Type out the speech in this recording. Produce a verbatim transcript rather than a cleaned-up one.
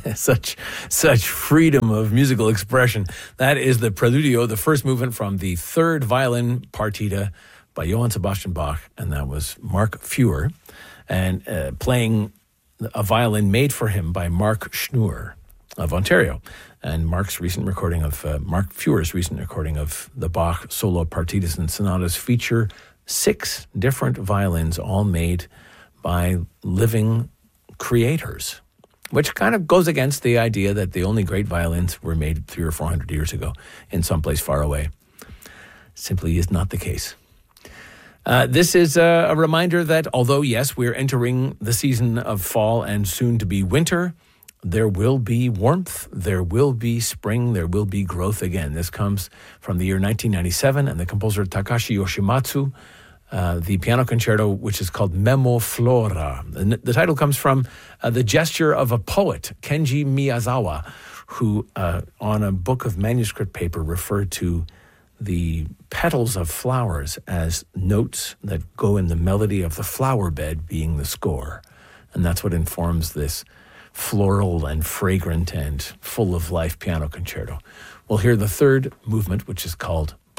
such such freedom of musical expression. That is the Preludio, the first movement from the third violin partita by Johann Sebastian Bach, and that was Mark Feuer, and uh, playing a violin made for him by Mark Schnur of Ontario. And Mark's recent recording of, uh, Mark Feuer's recent recording of the Bach solo partitas and sonatas feature six different violins, all made by living creators, which kind of goes against the idea that the only great violins were made three or four hundred years ago in some place far away. Simply is not the case. Uh, this is a, a reminder that although, yes, we're entering the season of fall and soon to be winter, there will be warmth, there will be spring, there will be growth again. This comes from the year nineteen ninety-seven, and the composer Takashi Yoshimatsu, uh, the piano concerto, which is called Memo Flora. The, the title comes from uh, the gesture of a poet, Kenji Miyazawa, who uh, on a book of manuscript paper referred to the petals of flowers as notes that go in the melody of the flower bed being the score. And that's what informs this floral and fragrant and full of life piano concerto. We'll hear the third movement, which is called